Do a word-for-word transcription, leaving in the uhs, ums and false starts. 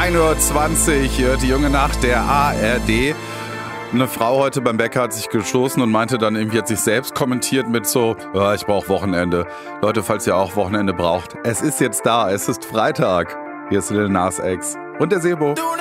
ein Uhr zwanzig, die junge Nacht der A R D. Eine Frau heute beim Bäcker hat sich gestoßen und meinte dann irgendwie, hat sich selbst kommentiert mit so, oh, ich brauche Wochenende. Leute, falls ihr auch Wochenende braucht, es ist jetzt da, es ist Freitag. Hier ist Lil Nas X und der Sebo.